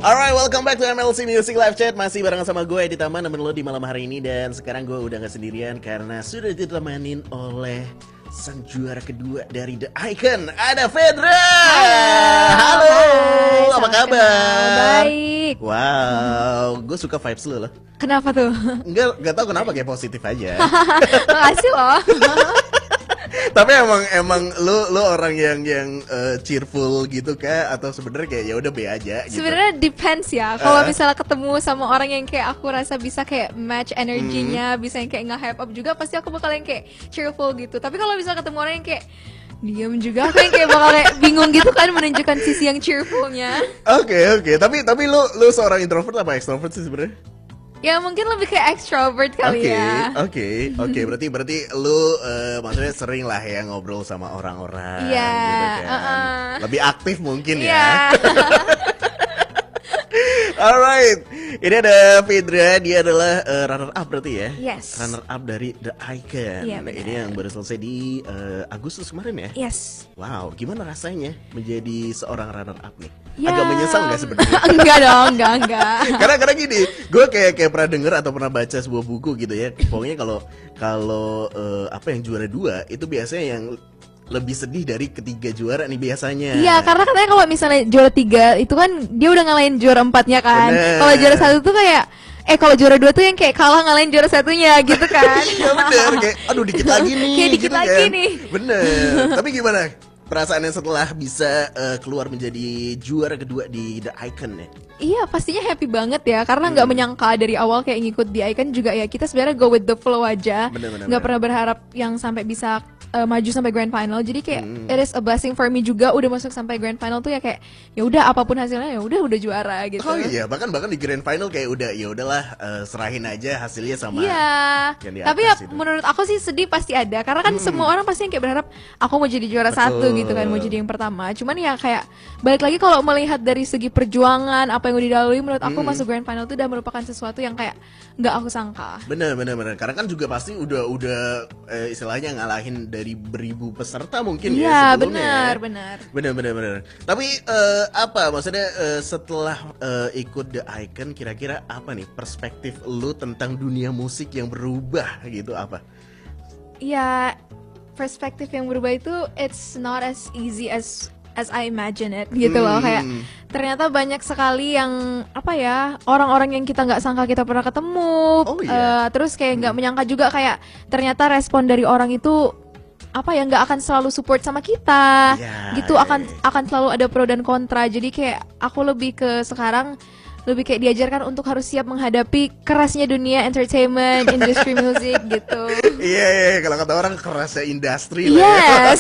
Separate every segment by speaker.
Speaker 1: Alright, welcome back to MLC Music Live Chat. Masih barengan sama gue di Taman, nemenin lo di malam hari ini. Dan sekarang gue udah gak sendirian karena sudah ditemanin oleh sang juara kedua dari The Icon. Ada Fedra. Halo.
Speaker 2: Hai,
Speaker 1: apa kabar?
Speaker 2: Baik.
Speaker 1: Wow, gue suka vibes lo loh.
Speaker 2: Kenapa tuh?
Speaker 1: Enggak tahu kenapa, kayak positif aja.
Speaker 2: Makasih loh.
Speaker 1: Tapi emang lu orang yang cheerful gitu kah, atau sebenarnya kayak ya udah be aja gitu.
Speaker 2: Sebenarnya depends ya. Kalau misalnya ketemu sama orang yang kayak aku rasa bisa kayak match energinya, bisa yang kayak nge-hype up juga, pasti aku bakal yang kayak cheerful gitu. Tapi kalau misalnya ketemu orang yang kayak diam juga, aku yang kayak bakal kayak bingung gitu kan menunjukkan sisi yang cheerfulnya.
Speaker 1: Oke. Tapi lu seorang introvert apa extrovert sih sebenarnya?
Speaker 2: Ya mungkin lebih kayak extrovert kali ya.
Speaker 1: Oke. Berarti lu maksudnya sering lah ya ngobrol sama orang-orang.
Speaker 2: Iya.
Speaker 1: Gitu kan. Lebih aktif mungkin
Speaker 2: Iya.
Speaker 1: ya. Alright, ini ada Fedra, dia adalah runner up berarti ya?
Speaker 2: Yes.
Speaker 1: Runner up dari The Icon.
Speaker 2: Iya,
Speaker 1: Nah,
Speaker 2: benar.
Speaker 1: ini yang baru selesai di Agustus kemarin ya?
Speaker 2: Yes.
Speaker 1: Wow, gimana rasanya menjadi seorang runner up nih?
Speaker 2: Ya.
Speaker 1: Agak menyesal nggak sebenarnya?
Speaker 2: Enggak dong, enggak.
Speaker 1: karena gini, gue kayak pernah denger atau pernah baca sebuah buku gitu ya. Pokoknya kalau apa yang juara 2 itu biasanya yang lebih sedih dari ketiga juara nih biasanya.
Speaker 2: Iya, karena katanya kalau misalnya juara 3 itu kan dia udah ngalahin juara 4-nya kan.
Speaker 1: Bener.
Speaker 2: Kalau juara 1 tuh kayak kalau juara 2 tuh yang kayak kalah ngalahin juara 1-nya gitu kan.
Speaker 1: Iya bener, kayak aduh dikit lagi nih.
Speaker 2: Kayak dikit
Speaker 1: gitu
Speaker 2: lagi
Speaker 1: kan.
Speaker 2: nih.
Speaker 1: Bener. Tapi gimana perasaannya setelah bisa keluar menjadi juara kedua di The Icon ya?
Speaker 2: Iya, pastinya happy banget ya, karena nggak menyangka dari awal kayak ngikut di Icon juga ya. Kita sebenarnya go with the flow aja.
Speaker 1: Bener.
Speaker 2: Nggak pernah berharap yang sampai bisa maju sampai grand final. Jadi kayak it is a blessing for me juga udah masuk sampai grand final tuh ya kayak ya udah apapun hasilnya ya udah juara gitu.
Speaker 1: Oh iya, bahkan di grand final kayak udah ya udahlah serahin aja hasilnya sama
Speaker 2: Iya,
Speaker 1: yang di
Speaker 2: tapi
Speaker 1: atas
Speaker 2: ya
Speaker 1: itu.
Speaker 2: menurut aku sih sedih pasti ada, karena kan semua orang pasti yang kayak berharap aku mau jadi juara satu gitu kan, mau jadi yang pertama. Cuman ya kayak balik lagi kalau melihat dari segi perjuangan apa yang udah dilalui, menurut aku masuk grand final itu udah merupakan sesuatu yang kayak nggak aku sangka.
Speaker 1: Bener. Karena kan juga pasti udah istilahnya ngalahin dari beribu peserta mungkin ya
Speaker 2: Iya,
Speaker 1: sebelumnya.
Speaker 2: benar.
Speaker 1: Bener. Tapi apa maksudnya setelah ikut The Icon, kira-kira apa nih perspektif lu tentang dunia musik yang berubah gitu apa?
Speaker 2: Ya, perspektif yang berubah itu it's not as easy as I imagine it gitu loh. Kayak ternyata banyak sekali yang apa ya, orang-orang yang kita nggak sangka kita pernah ketemu.
Speaker 1: Oh, iya.
Speaker 2: Terus kayak nggak menyangka juga kayak ternyata respon dari orang itu apa ya, nggak akan selalu support sama kita.
Speaker 1: Ya,
Speaker 2: Gitu,
Speaker 1: ya.
Speaker 2: akan selalu ada pro dan kontra. Jadi kayak aku lebih ke sekarang lebih kayak diajarkan untuk harus siap menghadapi kerasnya dunia entertainment, industri musik gitu.
Speaker 1: Iya, kalau kata orang kerasnya industri lah ya.
Speaker 2: Yes.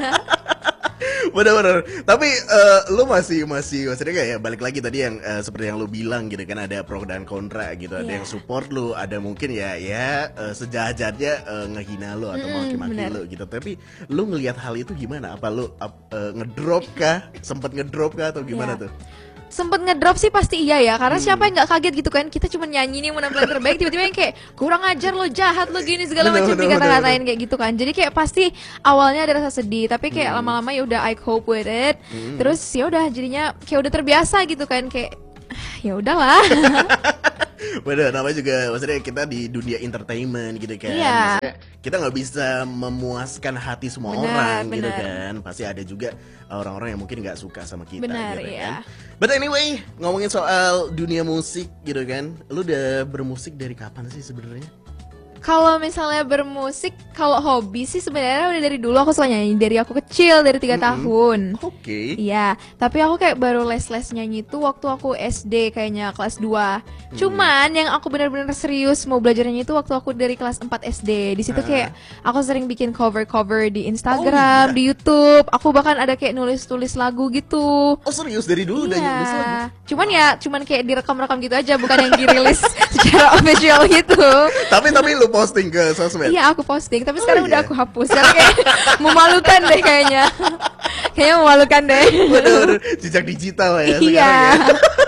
Speaker 1: Bener. Tapi lu masih maksudnya kayak ya, balik lagi tadi yang seperti yang lu bilang gitu kan, ada pro dan kontra gitu. Ada
Speaker 2: Iya.
Speaker 1: yang support lu, ada mungkin ya sejahat-jahatnya ngehina lu atau maki-maki
Speaker 2: bener.
Speaker 1: lu gitu. Tapi lu ngelihat hal itu gimana? Apa lu ngedrop kah? Sempet ngedrop kah atau gimana
Speaker 2: Iya.
Speaker 1: tuh?
Speaker 2: Sempet ngedrop sih pasti iya ya, karena siapa yang nggak kaget gitu kan, kita cuma nyanyi nih penampilan terbaik, tiba-tiba yang kayak kurang ajar lo, jahat lo, gini segala
Speaker 1: Bener,
Speaker 2: macam
Speaker 1: bener,
Speaker 2: dikata-katain kayak gitu kan. Jadi kayak pasti awalnya ada rasa sedih, tapi kayak lama-lama ya udah I cope with it. Terus ya udah jadinya kayak udah terbiasa gitu kan, kayak ya udahlah.
Speaker 1: Bener, namanya juga maksudnya kita di dunia entertainment gitu kan.
Speaker 2: Iya.
Speaker 1: Maksudnya kita nggak bisa memuaskan hati semua
Speaker 2: Bener,
Speaker 1: orang gitu
Speaker 2: bener.
Speaker 1: kan. Pasti ada juga orang-orang yang mungkin nggak suka sama kita
Speaker 2: Bener,
Speaker 1: gitu
Speaker 2: iya.
Speaker 1: kan. But anyway, ngomongin soal dunia musik gitu kan. Lu udah bermusik dari kapan sih sebenarnya?
Speaker 2: Kalau misalnya bermusik, kalau hobi sih sebenarnya udah dari dulu aku suka nyanyi, dari aku kecil, dari 3 tahun.
Speaker 1: Oke.
Speaker 2: Iya, tapi aku kayak baru les-les nyanyi itu waktu aku SD kayaknya kelas 2. Cuman yang aku benar-benar serius mau belajar nyanyi itu waktu aku dari kelas 4 SD. Di situ kayak aku sering bikin cover-cover di Instagram,
Speaker 1: iya?
Speaker 2: di YouTube. Aku bahkan ada kayak nulis-tulis lagu gitu.
Speaker 1: Oh serius dari dulu udah nulis lagu?
Speaker 2: Iya. Cuman kayak direkam-rekam gitu aja, bukan yang dirilis secara official gitu.
Speaker 1: Tapi lu posting ke sosmed?
Speaker 2: Iya, aku posting, tapi sekarang
Speaker 1: iya?
Speaker 2: udah aku hapus. Karena kayak memalukan deh kayaknya. Kayaknya memalukan deh.
Speaker 1: Bener, jejak digital ya sekarang
Speaker 2: Iya.
Speaker 1: ya.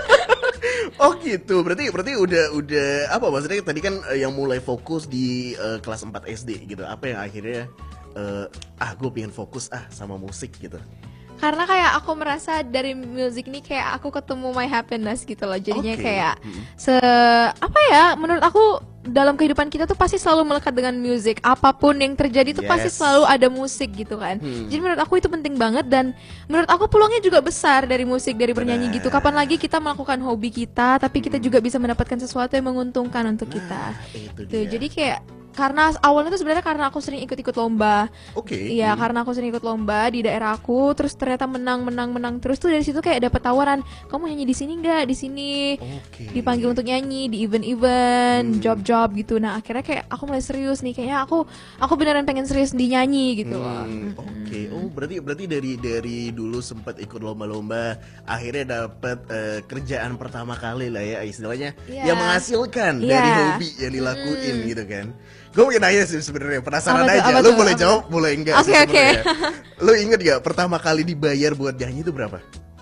Speaker 1: Oh gitu, berarti udah apa maksudnya tadi kan yang mulai fokus di kelas 4 SD gitu. Apa yang akhirnya gue pengen fokus sama musik gitu.
Speaker 2: Karena kayak aku merasa dari musik ini kayak aku ketemu my happiness gitu loh. Jadinya
Speaker 1: Oke.
Speaker 2: kayak apa ya? Menurut aku dalam kehidupan kita tuh pasti selalu melekat dengan musik. Apapun yang terjadi tuh pasti
Speaker 1: Yes.
Speaker 2: selalu ada musik gitu kan. Jadi menurut aku itu penting banget dan menurut aku peluangnya juga besar dari musik, dari bernyanyi gitu. Kapan lagi kita melakukan hobi kita, tapi kita juga bisa mendapatkan sesuatu yang menguntungkan untuk kita.
Speaker 1: Itu
Speaker 2: Tuh,
Speaker 1: dia.
Speaker 2: jadi kayak karena awalnya tuh sebenarnya karena aku sering ikut-ikut lomba.
Speaker 1: Oke.
Speaker 2: Iya, karena aku sering ikut lomba di daerah aku, terus ternyata menang terus tuh dari situ kayak dapat tawaran, kamu nyanyi di sini nggak? Di sini.
Speaker 1: Oke.
Speaker 2: Dipanggil untuk nyanyi di event-event, job-job gitu. Nah, akhirnya kayak aku mulai serius nih, kayaknya aku beneran pengen serius di nyanyi gitu loh.
Speaker 1: Oke. Oh, berarti dari dulu sempat ikut lomba-lomba, akhirnya dapat kerjaan pertama kali lah ya istilahnya,
Speaker 2: Iya.
Speaker 1: yang menghasilkan
Speaker 2: Iya.
Speaker 1: dari hobi yang dilakuin gitu kan. Gue mungkin nanya sih sebenarnya, penasaran
Speaker 2: Apa tuh,
Speaker 1: aja.
Speaker 2: apa
Speaker 1: Lu
Speaker 2: tuh,
Speaker 1: boleh
Speaker 2: apa
Speaker 1: jawab, boleh enggak sih
Speaker 2: Oke, oke.
Speaker 1: sebenarnya. Lu inget gak pertama kali dibayar buat nyanyi itu berapa?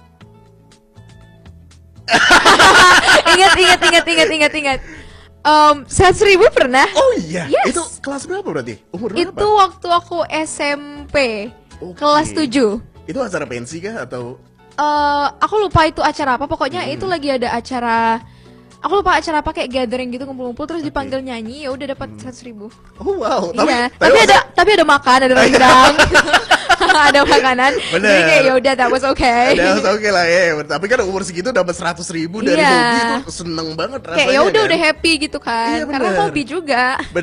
Speaker 2: Ingat. 100.000 pernah?
Speaker 1: Oh iya,
Speaker 2: Yes.
Speaker 1: itu kelas berapa berarti? Umur berapa?
Speaker 2: Itu waktu aku SMP,
Speaker 1: Oke.
Speaker 2: kelas 7.
Speaker 1: Itu acara pensi kah atau?
Speaker 2: Aku lupa itu acara apa, pokoknya itu lagi ada acara. Aku lupa acara apa kayak gathering gitu, ngumpul-ngumpul terus dipanggil nyanyi, ya udah dapat 100.000.
Speaker 1: Oh wow,
Speaker 2: Iya, tapi ada makan, ada rendang, ada makanan.
Speaker 1: Bener.
Speaker 2: Jadi kayak ya udah, that was okay.
Speaker 1: Udah oke lah ya, tapi kan umur segitu dapat 100.000 dari
Speaker 2: Iya.
Speaker 1: hobi itu seneng banget rasanya.
Speaker 2: Kayak ya udah
Speaker 1: kan?
Speaker 2: udah happy gitu kan,
Speaker 1: Iya,
Speaker 2: karena
Speaker 1: bener.
Speaker 2: hobi juga.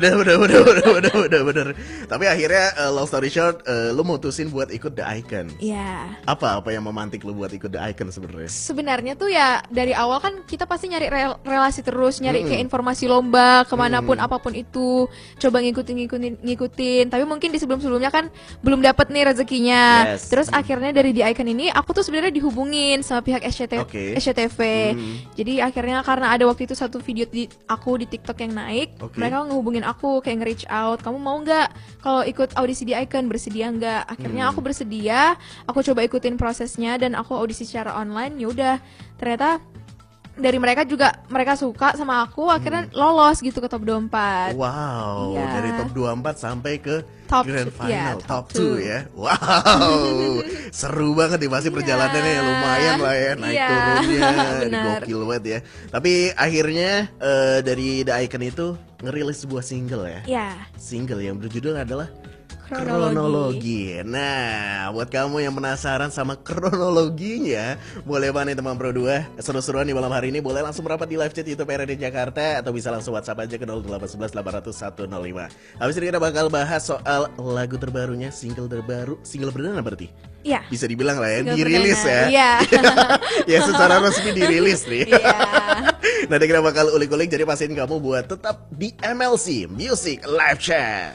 Speaker 1: Bener. Tapi akhirnya long story short, lu mutusin buat ikut The Icon.
Speaker 2: Iya.
Speaker 1: Apa yang memantik lu buat ikut The Icon sebenarnya?
Speaker 2: Sebenarnya tuh ya dari awal kan kita pasti nyari relasi terus, nyari kayak informasi lomba kemanapun apapun itu, coba ngikutin. Tapi mungkin di sebelumnya kan belum dapet nih rezekinya.
Speaker 1: Yes.
Speaker 2: Terus akhirnya dari The Icon ini aku tuh sebenarnya dihubungin sama pihak
Speaker 1: Oke.
Speaker 2: SCTV. Jadi akhirnya karena ada waktu itu satu video aku di TikTok yang naik,
Speaker 1: Oke.
Speaker 2: mereka ngehubungin aku kayak nge-reach out, kamu mau nggak kalau ikut audisi The Icon, bersedia nggak? Akhirnya aku bersedia, aku coba ikutin prosesnya dan aku audisi secara online. Ya udah, ternyata dari mereka suka sama aku, akhirnya lolos gitu ke top 24.
Speaker 1: Wow,
Speaker 2: Iya.
Speaker 1: dari top 24 sampai ke
Speaker 2: Top
Speaker 1: grand
Speaker 2: two,
Speaker 1: final,
Speaker 2: iya,
Speaker 1: top
Speaker 2: top two.
Speaker 1: 2 ya. Wow, seru banget nih, pasti perjalanannya lumayan lah ya, naik
Speaker 2: Iya,
Speaker 1: turunnya,
Speaker 2: benar.
Speaker 1: gokil banget ya. Tapi akhirnya dari The Icon itu ngerilis sebuah single ya.
Speaker 2: Ya,
Speaker 1: Single yang berjudul adalah
Speaker 2: Kronologi.
Speaker 1: Nah, buat kamu yang penasaran sama kronologinya, boleh banget nih teman Pro 2 seru-seruan di malam hari ini, boleh langsung merapat di live chat YouTube RRD Jakarta atau bisa langsung WhatsApp aja ke 0811 800 105. Habis ini kita bakal bahas soal lagu terbarunya, single perdana berarti.
Speaker 2: ya.
Speaker 1: Bisa dibilang lah ya,
Speaker 2: Single
Speaker 1: dirilis
Speaker 2: perdana,
Speaker 1: ya.
Speaker 2: iya.
Speaker 1: Ya secara resmi dirilis nih.
Speaker 2: Iya.
Speaker 1: Nanti kita bakal ulik-ulik, jadi pastiin kamu buat tetap di MLC Music Live Chat.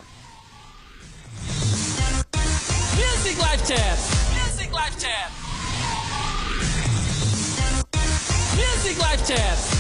Speaker 3: Music Live Chat. Music Live Chat. Music Live Chat.